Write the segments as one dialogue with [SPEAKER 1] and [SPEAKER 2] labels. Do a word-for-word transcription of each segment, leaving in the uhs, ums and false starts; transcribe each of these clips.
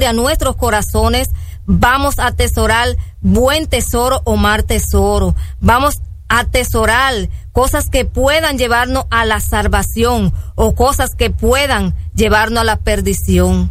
[SPEAKER 1] a nuestros corazones, vamos a atesorar buen tesoro o mal tesoro. Vamos a atesorar cosas que puedan llevarnos a la salvación o cosas que puedan llevarnos a la perdición.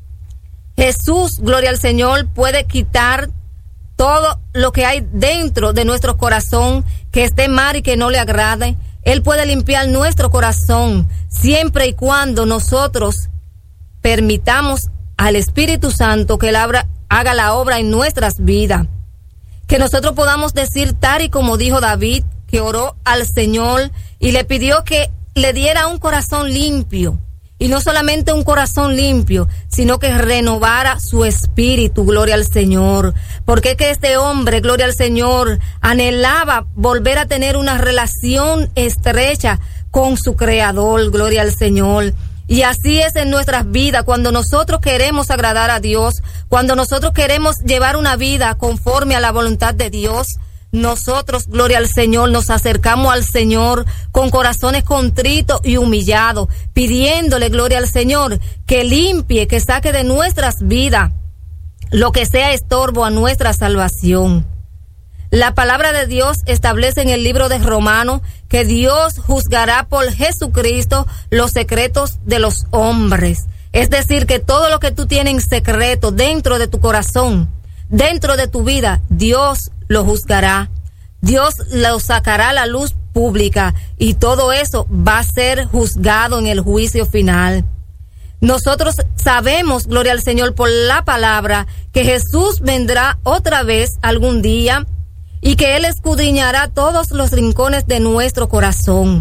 [SPEAKER 1] Jesús, gloria al Señor, puede quitar todo lo que hay dentro de nuestro corazón que esté mal y que no le agrade. Él puede limpiar nuestro corazón siempre y cuando nosotros permitamos al Espíritu Santo que él abra, haga la obra en nuestras vidas. Que nosotros podamos decir tal y como dijo David, que oró al Señor y le pidió que le diera un corazón limpio. Y no solamente un corazón limpio, sino que renovara su espíritu, gloria al Señor. Porque es que este hombre, gloria al Señor, anhelaba volver a tener una relación estrecha con su Creador, gloria al Señor. Y así es en nuestras vidas, cuando nosotros queremos agradar a Dios, cuando nosotros queremos llevar una vida conforme a la voluntad de Dios, nosotros, gloria al Señor, nos acercamos al Señor con corazones contritos y humillados, pidiéndole, gloria al Señor, que limpie, que saque de nuestras vidas lo que sea estorbo a nuestra salvación. La palabra de Dios establece en el libro de Romanos que Dios juzgará por Jesucristo los secretos de los hombres. Es decir, que todo lo que tú tienes en secreto dentro de tu corazón, dentro de tu vida, Dios lo juzgará. Dios lo sacará a la luz pública y todo eso va a ser juzgado en el juicio final. Nosotros sabemos, gloria al Señor, por la palabra, que Jesús vendrá otra vez algún día y que Él escudriñará todos los rincones de nuestro corazón.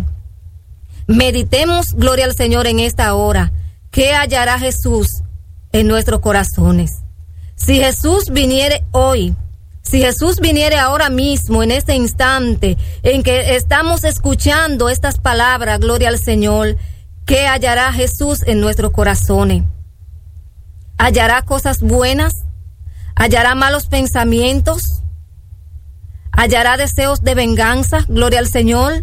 [SPEAKER 1] Meditemos, gloria al Señor, en esta hora. ¿Qué hallará Jesús en nuestros corazones? Si Jesús viniere hoy, si Jesús viniere ahora mismo, en este instante en que estamos escuchando estas palabras, gloria al Señor, ¿qué hallará Jesús en nuestros corazones? ¿Hallará cosas buenas? ¿Hallará malos pensamientos? ¿Hallará deseos de venganza? Gloria al Señor.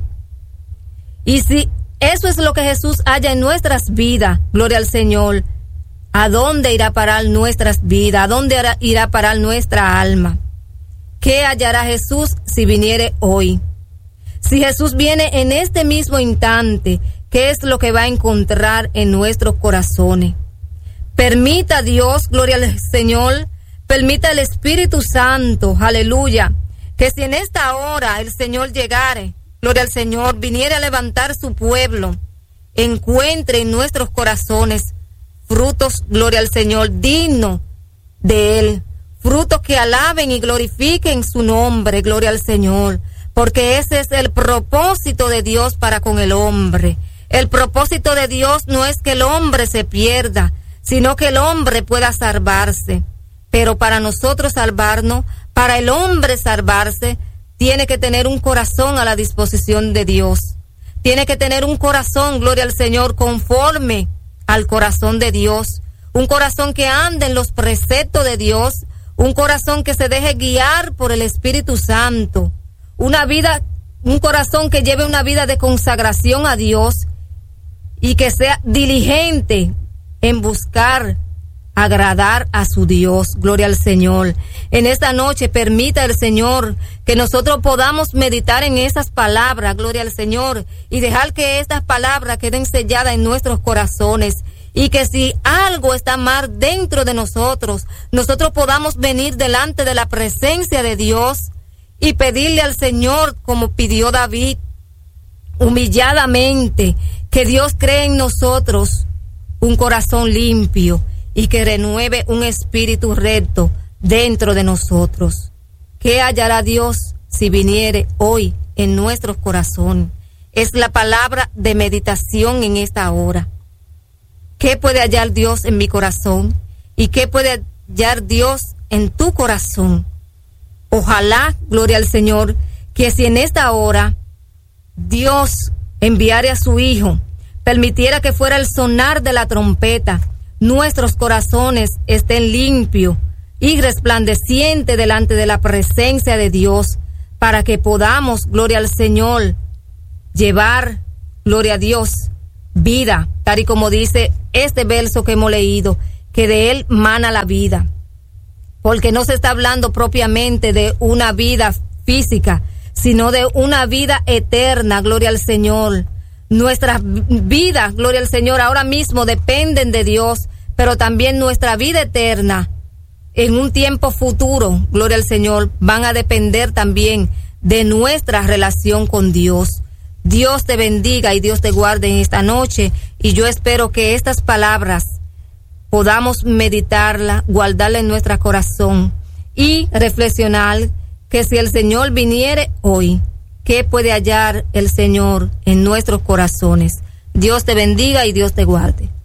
[SPEAKER 1] Y si eso es lo que Jesús halla en nuestras vidas, gloria al Señor, ¿a dónde irá a parar nuestras vidas? ¿A dónde irá a parar nuestra alma? ¿Qué hallará Jesús si viniere hoy? Si Jesús viene en este mismo instante, ¿qué es lo que va a encontrar en nuestros corazones? Permita Dios, gloria al Señor, permita el Espíritu Santo, aleluya, que si en esta hora el Señor llegare, gloria al Señor, viniere a levantar su pueblo, encuentre en nuestros corazones frutos, gloria al Señor, dignos de Él, frutos que alaben y glorifiquen su nombre, gloria al Señor, porque ese es el propósito de Dios para con el hombre. El propósito de Dios no es que el hombre se pierda, sino que el hombre pueda salvarse. Pero para nosotros salvarnos, para el hombre salvarse, tiene que tener un corazón a la disposición de Dios. Tiene que tener un corazón, gloria al Señor, conforme al corazón de Dios. Un corazón que ande en los preceptos de Dios. Un corazón que se deje guiar por el Espíritu Santo. Una vida, un corazón que lleve una vida de consagración a Dios y que sea diligente en buscar agradar a su Dios. Gloria al Señor. En esta noche permita el Señor que nosotros podamos meditar en esas palabras, gloria al Señor, y dejar que estas palabras queden selladas en nuestros corazones. Y que si algo está mal dentro de nosotros, nosotros podamos venir delante de la presencia de Dios y pedirle al Señor, como pidió David, humilladamente, que Dios cree en nosotros un corazón limpio y que renueve un espíritu recto dentro de nosotros. ¿Qué hallará Dios si viniere hoy en nuestros corazones? Es la palabra de meditación en esta hora. ¿Qué puede hallar Dios en mi corazón? ¿Y qué puede hallar Dios en tu corazón? Ojalá, gloria al Señor, que si en esta hora Dios enviara a su Hijo, permitiera que fuera el sonar de la trompeta, nuestros corazones estén limpios y resplandecientes delante de la presencia de Dios, para que podamos, gloria al Señor, llevar, gloria a Dios, vida, tal y como dice este verso que hemos leído, que de él mana la vida, porque no se está hablando propiamente de una vida física, sino de una vida eterna, gloria al Señor. Nuestras vidas, gloria al Señor, ahora mismo dependen de Dios, pero también nuestra vida eterna, en un tiempo futuro, gloria al Señor, van a depender también de nuestra relación con Dios. Dios te bendiga y Dios te guarde en esta noche, y yo espero que estas palabras podamos meditarla, guardarla en nuestro corazón y reflexionar que si el Señor viniere hoy, ¿qué puede hallar el Señor en nuestros corazones? Dios te bendiga y Dios te guarde.